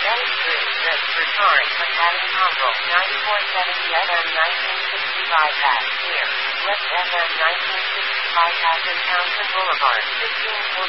That is true. Good. Retard. But having Congo. 9470 FM 1965 pass. Here. West FM 1965 pass in Townsend Boulevard. 1540.